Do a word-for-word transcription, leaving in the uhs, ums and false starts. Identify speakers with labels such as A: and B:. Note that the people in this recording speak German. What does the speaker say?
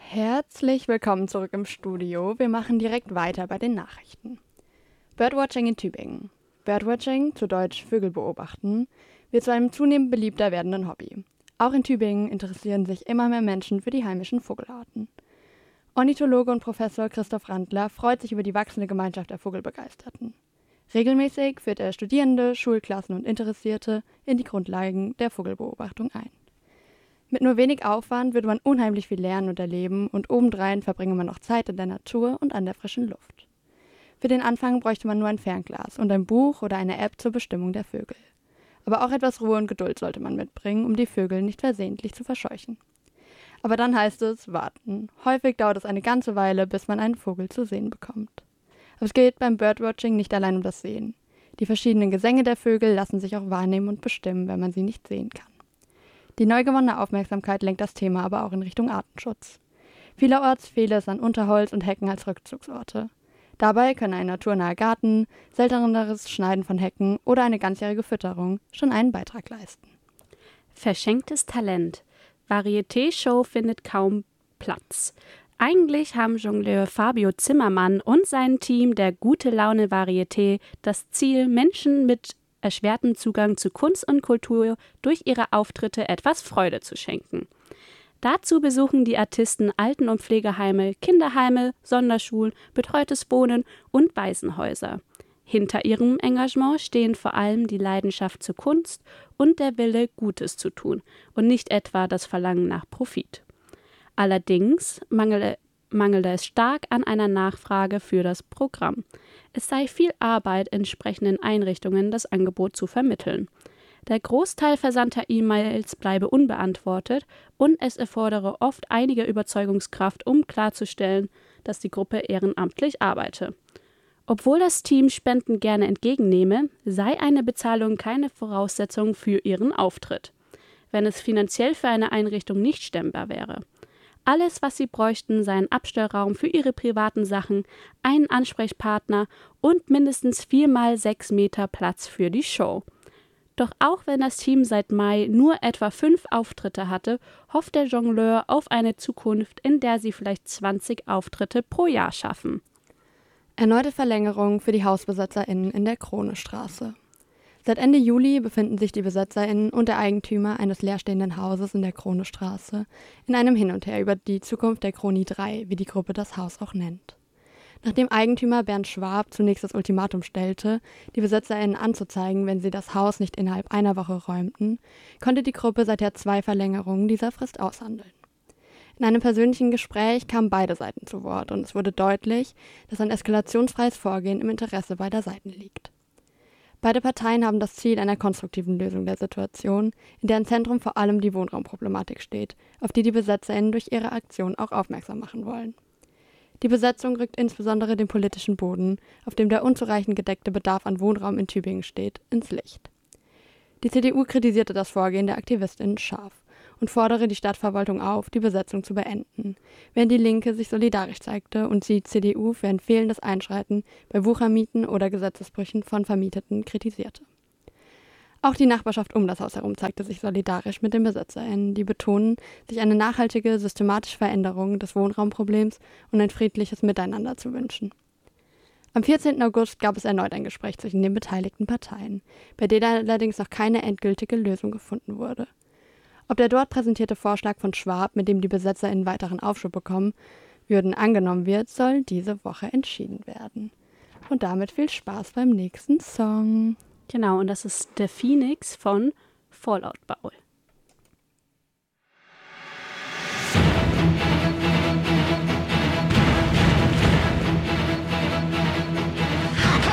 A: Herzlich willkommen zurück im Studio. Wir machen direkt weiter bei den Nachrichten. Birdwatching in Tübingen. Birdwatching, zu Deutsch Vögel beobachten, wird zu einem zunehmend beliebter werdenden Hobby. Auch in Tübingen interessieren sich immer mehr Menschen für die heimischen Vogelarten. Ornithologe und Professor Christoph Randler freut sich über die wachsende Gemeinschaft der Vogelbegeisterten. Regelmäßig führt er Studierende, Schulklassen und Interessierte in die Grundlagen der Vogelbeobachtung ein. Mit nur wenig Aufwand würde man unheimlich viel lernen und erleben und obendrein verbringe man noch Zeit in der Natur und an der frischen Luft. Für den Anfang bräuchte man nur ein Fernglas und ein Buch oder eine App zur Bestimmung der Vögel. Aber auch etwas Ruhe und Geduld sollte man mitbringen, um die Vögel nicht versehentlich zu verscheuchen. Aber dann heißt es warten. Häufig dauert es eine ganze Weile, bis man einen Vogel zu sehen bekommt. Aber es geht beim Birdwatching nicht allein um das Sehen. Die verschiedenen Gesänge der Vögel lassen sich auch wahrnehmen und bestimmen, wenn man sie nicht sehen kann. Die neu gewonnene Aufmerksamkeit lenkt das Thema aber auch in Richtung Artenschutz. Vielerorts fehle es an Unterholz und Hecken als Rückzugsorte. Dabei können ein naturnaher Garten, selteneres Schneiden von Hecken oder eine ganzjährige Fütterung schon einen Beitrag leisten.
B: Verschenktes Talent. Varieté-Show findet kaum Platz. Eigentlich haben Jongleur Fabio Zimmermann und sein Team der Gute Laune Varieté das Ziel, Menschen mit erschwertem Zugang zu Kunst und Kultur durch ihre Auftritte etwas Freude zu schenken. Dazu besuchen die Artisten Alten- und Pflegeheime, Kinderheime, Sonderschulen, betreutes Wohnen und Waisenhäuser. Hinter ihrem Engagement stehen vor allem die Leidenschaft zur Kunst und der Wille, Gutes zu tun und nicht etwa das Verlangen nach Profit. Allerdings mangele, mangele es stark an einer Nachfrage für das Programm. Es sei viel Arbeit, entsprechenden Einrichtungen das Angebot zu vermitteln. Der Großteil versandter E-Mails bleibe unbeantwortet und es erfordere oft einige Überzeugungskraft, um klarzustellen, dass die Gruppe ehrenamtlich arbeite. Obwohl das Team Spenden gerne entgegennehme, sei eine Bezahlung keine Voraussetzung für ihren Auftritt, wenn es finanziell für eine Einrichtung nicht stemmbar wäre. Alles, was sie bräuchten, sei ein Abstellraum für ihre privaten Sachen, einen Ansprechpartner und mindestens vier mal sechs Meter Platz für die Show. Doch auch wenn das Team seit Mai nur etwa fünf Auftritte hatte, hofft der Jongleur auf eine Zukunft, in der sie vielleicht zwanzig Auftritte pro Jahr schaffen.
A: Erneute Verlängerung für die HausbesetzerInnen in der Kronestraße. Seit Ende Juli befinden sich die BesetzerInnen und der Eigentümer eines leerstehenden Hauses in der Kronestraße in einem Hin und Her über die Zukunft der Kroni drei, wie die Gruppe das Haus auch nennt. Nachdem Eigentümer Bernd Schwab zunächst das Ultimatum stellte, die BesetzerInnen anzuzeigen, wenn sie das Haus nicht innerhalb einer Woche räumten, konnte die Gruppe seither zwei Verlängerungen dieser Frist aushandeln. In einem persönlichen Gespräch kamen beide Seiten zu Wort und es wurde deutlich, dass ein eskalationsfreies Vorgehen im Interesse beider Seiten liegt. Beide Parteien haben das Ziel einer konstruktiven Lösung der Situation, in deren Zentrum vor allem die Wohnraumproblematik steht, auf die die BesetzerInnen durch ihre Aktion auch aufmerksam machen wollen. Die Besetzung rückt insbesondere den politischen Boden, auf dem der unzureichend gedeckte Bedarf an Wohnraum in Tübingen steht, ins Licht. Die C D U kritisierte das Vorgehen der AktivistInnen scharf und fordere die Stadtverwaltung auf, die Besetzung zu beenden, während die Linke sich solidarisch zeigte und die C D U für ein fehlendes Einschreiten bei Wuchermieten oder Gesetzesbrüchen von Vermieteten kritisierte. Auch die Nachbarschaft um das Haus herum zeigte sich solidarisch mit den BesetzerInnen, die betonen, sich eine nachhaltige, systematische Veränderung des Wohnraumproblems und ein friedliches Miteinander zu wünschen. Am vierzehnten August gab es erneut ein Gespräch zwischen den beteiligten Parteien, bei dem allerdings noch keine endgültige Lösung gefunden wurde. Ob der dort präsentierte Vorschlag von Schwab, mit dem die BesetzerInnen weiteren Aufschub bekommen würden, angenommen wird, soll diese Woche entschieden werden. Und damit viel Spaß beim nächsten Song.
B: Genau, und das ist der Phoenix von Fallout Bowl.